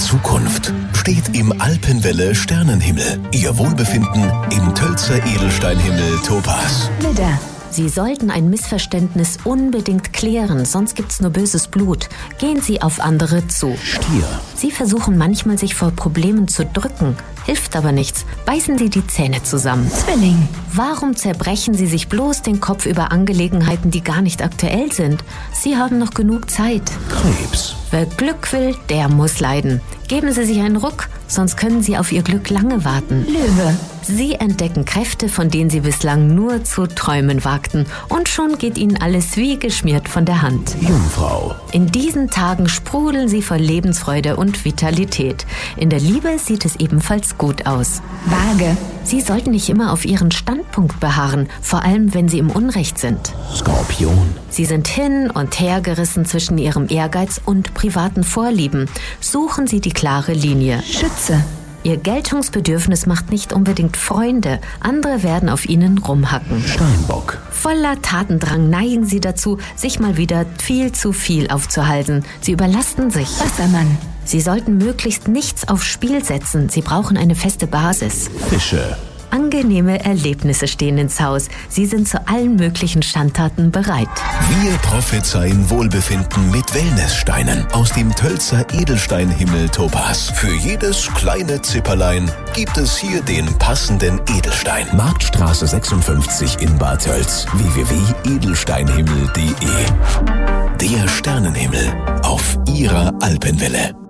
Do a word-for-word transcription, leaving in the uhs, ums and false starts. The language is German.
Zukunft steht im Alpenwelle Sternenhimmel. Ihr Wohlbefinden im Tölzer Edelsteinhimmel Topaz. Widder. Sie sollten ein Missverständnis unbedingt klären, sonst gibt's nur böses Blut. Gehen Sie auf andere zu. Stier. Sie versuchen manchmal, sich vor Problemen zu drücken. Hilft aber nichts. Beißen Sie die Zähne zusammen. Zwilling. Warum zerbrechen Sie sich bloß den Kopf über Angelegenheiten, die gar nicht aktuell sind? Sie haben noch genug Zeit. Krebs. Wer Glück will, der muss leiden. Geben Sie sich einen Ruck, sonst können Sie auf Ihr Glück lange warten. Löwe. Sie entdecken Kräfte, von denen Sie bislang nur zu träumen wagten. Und schon geht Ihnen alles wie geschmiert von der Hand. Jungfrau. In diesen Tagen sprudeln Sie vor Lebensfreude und Vitalität. In der Liebe sieht es ebenfalls gut aus. Waage. Sie sollten nicht immer auf Ihren Standpunkt beharren, vor allem wenn Sie im Unrecht sind. Skorpion. Sie sind hin und her gerissen zwischen Ihrem Ehrgeiz und privaten Vorlieben. Suchen Sie die klare Linie. Schütze. Ihr Geltungsbedürfnis macht nicht unbedingt Freunde. Andere werden auf Ihnen rumhacken. Steinbock. Voller Tatendrang neigen Sie dazu, sich mal wieder viel zu viel aufzuhalten. Sie überlasten sich. Wassermann. Sie sollten möglichst nichts aufs Spiel setzen. Sie brauchen eine feste Basis. Fische. Angenehme Erlebnisse stehen ins Haus. Sie sind zu allen möglichen Schandtaten bereit. Wir prophezeien Wohlbefinden mit Wellnesssteinen aus dem Tölzer Edelsteinhimmel Topaz. Für jedes kleine Zipperlein gibt es hier den passenden Edelstein. Marktstraße sechsundfünfzig in Bad Tölz. w w w punkt edelsteinhimmel punkt de. Der Sternenhimmel auf Ihrer Alpenwelle.